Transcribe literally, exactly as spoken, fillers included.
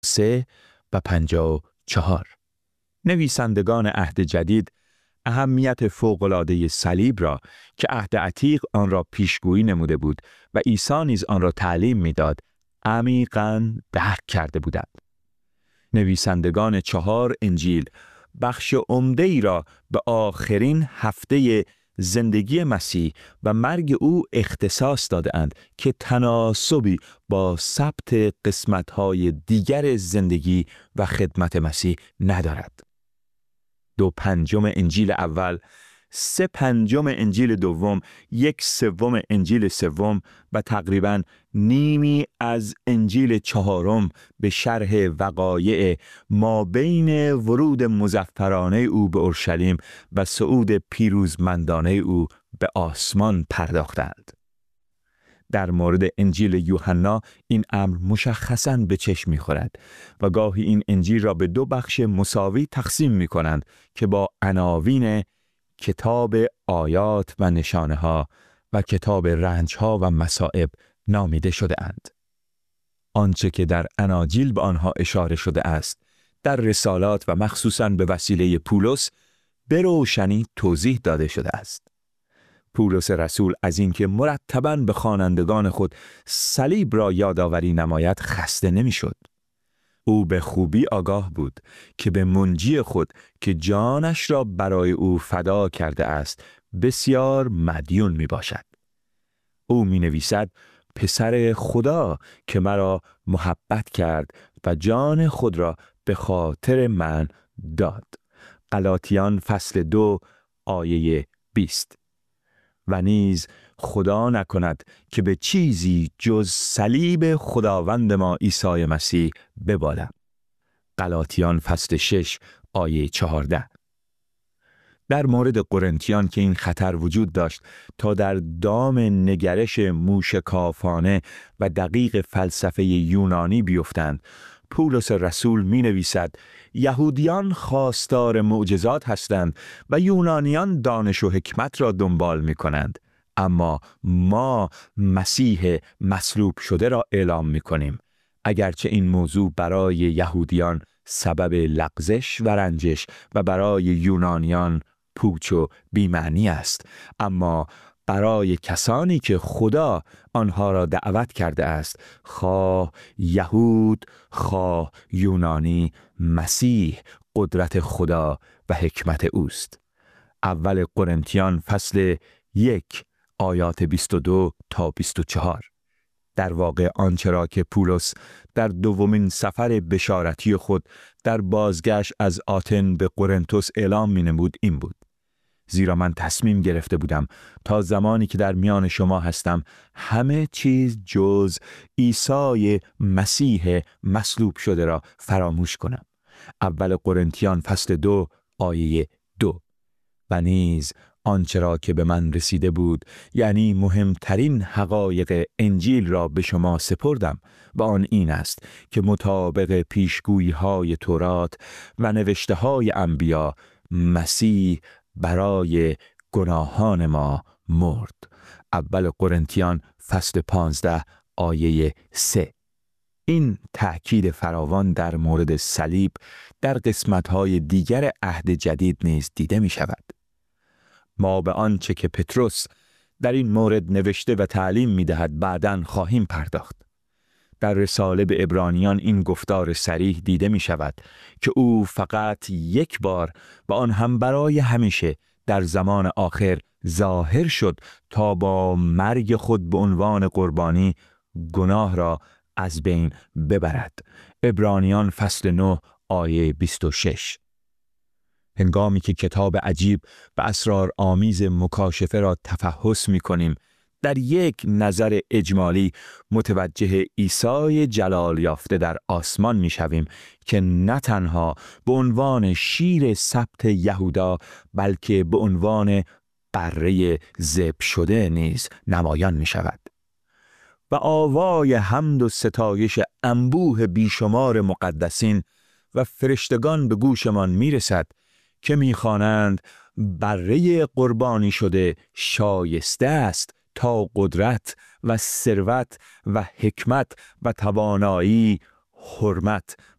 سه و پنجاه و چهار. نویسندگان عهد جدید اهمیت فوق‌العاده صلیب را که عهد عتیق آن را پیشگویی نموده بود و عیسی نیز آن را تعلیم می‌داد، عمیقاً درک کرده بودند. نویسندگان چهار انجیل بخش عمده‌ای را به آخرین هفته زندگی مسیح و مرگ او اختصاص داده‌اند که تناسبی با ثبت قسمت‌های دیگر زندگی و خدمت مسیح ندارد. دو پنجم انجیل اول، سه پنجم انجیل دوم، یک سوم انجیل سوم و تقریباً نیمی از انجیل چهارم به شرح وقایع ما بین ورود مظفرانه او به اورشلیم و صعود پیروزمندانه او به آسمان پرداختند. در مورد انجیل یوحنا این امر مشخصاً به چشم می‌خورد و گاهی این انجیل را به دو بخش مساوی تقسیم می‌کنند که با عناوین کتاب آیات و نشانه‌ها و کتاب رنج‌ها و مصائب نامیده شده اند. آنچه که در اناجیل به آنها اشاره شده است، در رسالات و مخصوصاً به وسیله پولس به روشنی توضیح داده شده است. پولس رسول از اینکه مرتباً به خوانندگان خود صلیب را یادآوری نماید خسته نمی‌شد. او به خوبی آگاه بود که به منجی خود که جانش را برای او فدا کرده است بسیار مدیون می باشد. او می نویسد پسر خدا که مرا محبت کرد و جان خود را به خاطر من داد. غلاطیان فصل دو آیه بیست. و نیز خدا نکند که به چیزی جز صلیب خداوند ما عیسی مسیح ببالم. غلاطیان فصل شش آیه چهارده. در مورد قرنتیان که این خطر وجود داشت تا در دام نگرش موشکافانه و دقیق فلسفه یونانی بیفتند، پولس رسول می نویسد یهودیان خواستار معجزات هستند و یونانیان دانش و حکمت را دنبال می کنند، اما ما مسیح مصلوب شده را اعلام می کنیم. اگرچه این موضوع برای یهودیان سبب لغزش و رنجش و برای یونانیان پوچ و بی‌معنی است، اما برای کسانی که خدا آنها را دعوت کرده است، خواه یهود خواه یونانی، مسیح قدرت خدا و حکمت اوست. اول قرنتیان فصل یک آیات بیست و دو تا بیست و چهار. در واقع آنچه را که پولس در دومین سفر بشارتی خود در بازگشت از آتن به قرنتوس اعلام می نمود این بود: زیرا من تصمیم گرفته بودم تا زمانی که در میان شما هستم همه چیز جز عیسی مسیح مصلوب شده را فراموش کنم. اول قرنتیان فصل دو آیه دو. و نیز آنچه را که به من رسیده بود، یعنی مهمترین حقایق انجیل را به شما سپردم و آن این است که مطابق پیشگویی های تورات و نوشته های انبیا مسیح برای گناهان ما مرد. اول قرنتیان فصل پانزده آیه سه. این تأکید فراوان در مورد صلیب در قسمت‌های دیگر عهد جدید نیز دیده می شود. ما به آنچه که پتروس در این مورد نوشته و تعلیم می دهد بعداً خواهیم پرداخت. در رساله به عبرانیان این گفتار صریح دیده می شود که او فقط یک بار و آن هم برای همیشه در زمان آخر ظاهر شد تا با مرگ خود به عنوان قربانی گناه را از بین ببرد. عبرانیان فصل نه آیه بیست و شش. هنگامی که کتاب عجیب و اسرار آمیز مکاشفه را تفحص می کنیم، در یک نظر اجمالی متوجه عیسی جلال یافته در آسمان می شویم که نه تنها به عنوان شیر سبت یهودا بلکه به عنوان بره ذبح شده نیز نمایان می شود. و آوای حمد و ستایش انبوه بیشمار مقدسین و فرشتگان به گوشمان می رسد که می خوانند بره قربانی شده شایسته است تا قدرت و ثروت و حکمت و توانایی، حرمت